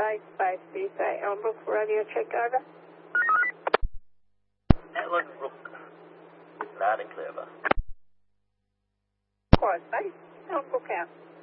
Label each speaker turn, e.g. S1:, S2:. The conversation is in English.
S1: Bay, Space USA, Elmbrook, radio check over.
S2: Ellenbrook, loud and clear.
S1: Quiet Space, Elmbrook out.